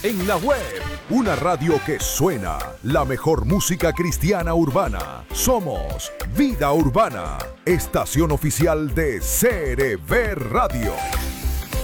en la web. Una radio que suena. La mejor música cristiana urbana. Somos Vida Urbana, estación oficial de CRB Radio.